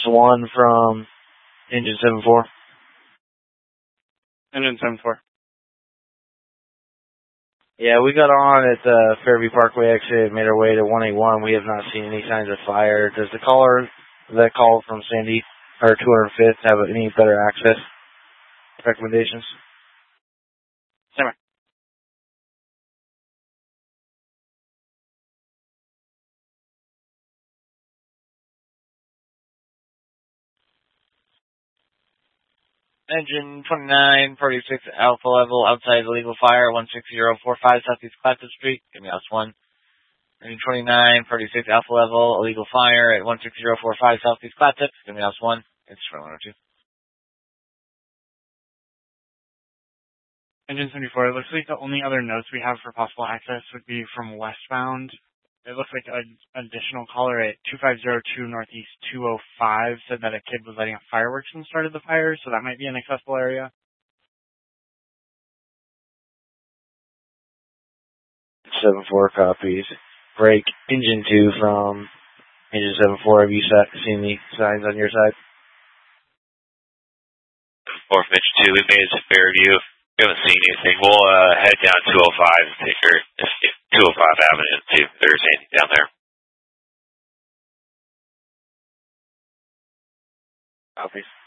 1 from engine 7-4. Engine 7-4. Yeah, we got on at the Fairview Parkway exit, made our way to 181. We have not seen any signs of fire. Does the caller that called from Sandy, or 205th, have any better access recommendations? Same. Engine 2946 Alpha level outside illegal fire 16045 Southeast Clapton Street. Give me house 1. Engine 2946 Alpha level illegal fire at 16045 Southeast Clapton. Give me house 1. It's 102. Engine 74. It looks like the only other notes we have for possible access would be from westbound. It looks like an additional caller at 2502 Northeast 205 said that a kid was lighting up fireworks and started the fire, so that might be an accessible area. 7-4 copies. Break engine 2 from engine 7-4. Have you seen the signs on your side? 4 from engine 2, we made it to Fairview. We haven't seen anything. We'll head down 205 and take her, if 205 Avenue, and see if there's anything down there. Copies.